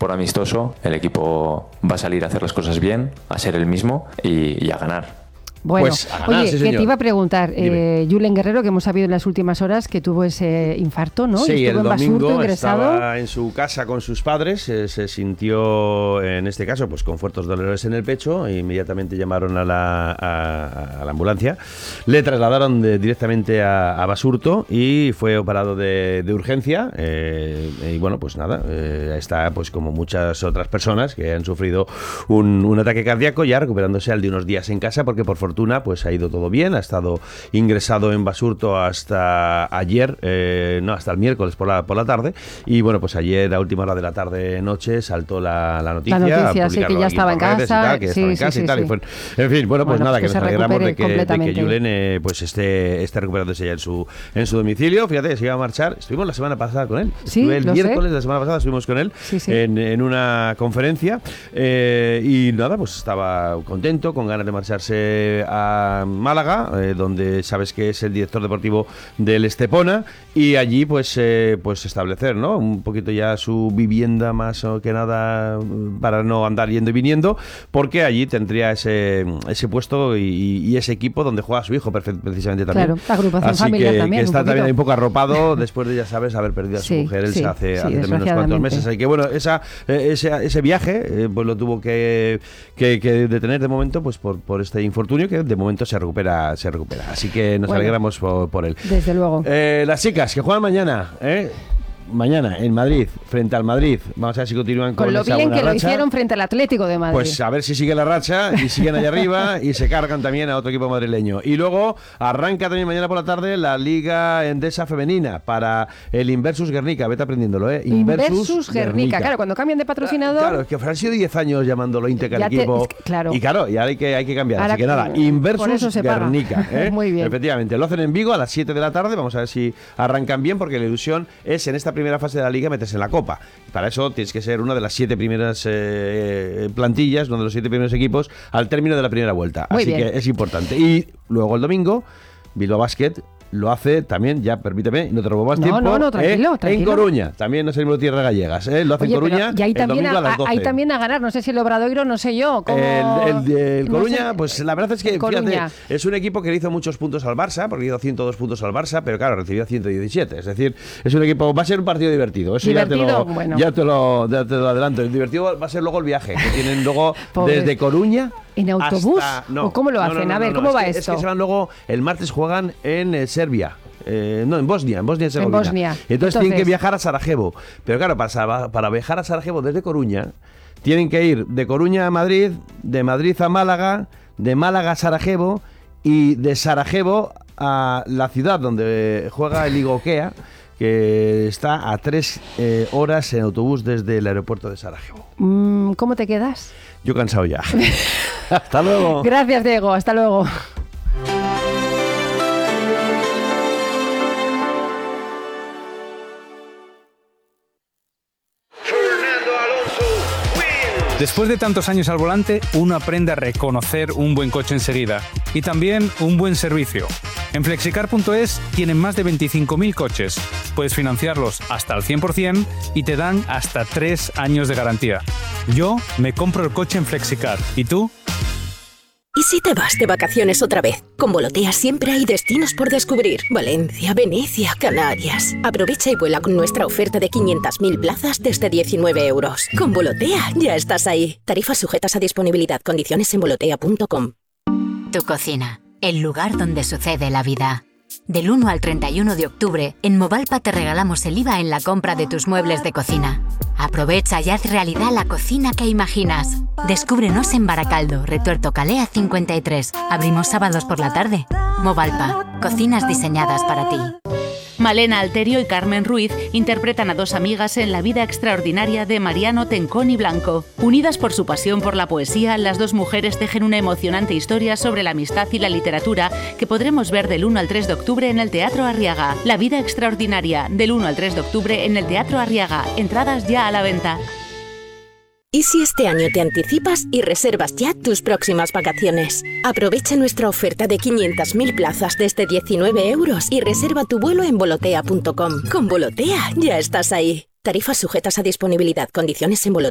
por amistoso, el equipo va a salir a hacer las cosas bien, a ser el mismo y a ganar. Bueno, pues a ganar, oye, sí, que señor. te iba a preguntar, Julen Guerrero, que hemos sabido en las últimas horas que tuvo ese infarto, ¿no? Sí, Y estuvo el en Basurto, domingo ingresado. estaba en su casa con sus padres, se sintió, en este caso, pues con fuertes dolores en el pecho, e inmediatamente llamaron a la ambulancia, le trasladaron directamente a Basurto y fue operado de urgencia, y bueno, pues nada, está pues como muchas otras personas que han sufrido un ataque cardíaco, ya recuperándose al de unos días en casa, porque por fortuna pues ha ido todo bien, ha estado ingresado en Basurto hasta ayer, hasta el miércoles por la tarde, y bueno, pues ayer a última hora de la tarde-noche saltó la noticia. La noticia, sí, que ya estaba en casa. En fin, bueno, pues nada, que nos alegramos de que Julen pues esté recuperándose ya en su domicilio. Fíjate que se iba a marchar, estuvimos la semana pasada con él, el miércoles de la semana pasada estuvimos con él en una conferencia, y nada, pues estaba contento, con ganas de marcharse a Málaga, donde sabes que es el director deportivo del Estepona, y allí pues establecer, ¿no?, un poquito ya su vivienda, más que nada para no andar yendo y viniendo, porque allí tendría ese puesto y ese equipo donde juega su hijo precisamente también. Claro, la agrupación así familiar que también. Que está también un poco arropado después de, ya sabes, haber perdido a su mujer hace menos cuantos meses. Así que bueno, ese viaje pues lo tuvo que detener de momento, pues por este infortunio, que de momento se recupera. Así que nos alegramos por él. Desde luego. Las chicas que juegan mañana, mañana en Madrid, frente al Madrid, vamos a ver si continúan con lo esa bien buena que racha. lo hicieron frente al Atlético de Madrid. Pues a ver si sigue la racha y siguen allá arriba y se cargan también a otro equipo madrileño. Y luego arranca también mañana por la tarde la Liga Endesa Femenina para el Inversus Guernica. Vete aprendiéndolo, Inversus Guernica. Claro, cuando cambian de patrocinador. Claro, es que han sido 10 años llamándolo Intec al equipo. Claro. Y claro, y ahora hay que cambiar. Ahora, así que nada, Inversus Guernica. Muy bien. Efectivamente, lo hacen en Vigo a las 7 de la tarde. Vamos a ver si arrancan bien, porque la ilusión es en esta primera fase de la Liga meterse en la Copa. Para eso tienes que ser una de las 7 primeras plantillas, uno de los 7 primeros equipos al término de la primera vuelta. Muy Así bien. que es importante. Y luego el domingo, Bilbao Basket lo hace también, ya permíteme, no te robo más tiempo. No, tranquilo. En Coruña, también no salimos de tierras gallegas, lo hace en Coruña, y ahí el también domingo a las 12. Ahí también a ganar, no sé si el Obradoiro, no sé yo. El Coruña, no sé, pues la verdad es que, fíjate, es un equipo que le hizo muchos puntos al Barça, porque le hizo 102 puntos al Barça, pero claro, recibió 117. Es decir, es un equipo, va a ser un partido divertido. Eso ya te lo adelanto. El divertido va a ser luego el viaje, que tienen luego desde Coruña. ¿En autobús? ¿O cómo lo hacen? ¿Cómo va esto? Es que se van luego, el martes juegan en Serbia. En Bosnia Herzegovina. Entonces tienen que viajar a Sarajevo. Pero claro, para viajar a Sarajevo desde Coruña, tienen que ir de Coruña a Madrid, de Madrid a Málaga, de Málaga a Sarajevo, y de Sarajevo a la ciudad donde juega el Igokea, que está a 3 horas en autobús desde el aeropuerto de Sarajevo. ¿Cómo te quedas? Yo cansado ya. Hasta luego. Gracias, Diego. Hasta luego. Después de tantos años al volante, uno aprende a reconocer un buen coche enseguida y también un buen servicio. En Flexicar.es tienen más de 25.000 coches. Puedes financiarlos hasta al 100% y te dan hasta 3 años de garantía. Yo me compro el coche en Flexicar. ¿Y tú? ¿Y si te vas de vacaciones otra vez? Con Volotea siempre hay destinos por descubrir. Valencia, Venecia, Canarias. Aprovecha y vuela con nuestra oferta de 500.000 plazas desde 19 euros. Con Volotea ya estás ahí. Tarifas sujetas a disponibilidad. Condiciones en volotea.com. Tu cocina, el lugar donde sucede la vida. Del 1 al 31 de octubre, en Movalpa te regalamos el IVA en la compra de tus muebles de cocina. Aprovecha y haz realidad la cocina que imaginas. Descúbrenos en Baracaldo, Retuerto Calea 53. Abrimos sábados por la tarde. Movalpa, cocinas diseñadas para ti. Malena Alterio y Carmen Ruiz interpretan a 2 amigas en La vida extraordinaria de Mariano Tenconi Blanco. Unidas por su pasión por la poesía, las 2 mujeres tejen una emocionante historia sobre la amistad y la literatura que podremos ver del 1 al 3 de octubre en el Teatro Arriaga. La vida extraordinaria, del 1 al 3 de octubre en el Teatro Arriaga. Entradas ya a la venta. ¿Y si este año te anticipas y reservas ya tus próximas vacaciones? Aprovecha nuestra oferta de 500.000 plazas desde 19 euros y reserva tu vuelo en volotea.com. Con Volotea ya estás ahí. Tarifas sujetas a disponibilidad. Condiciones en volotea.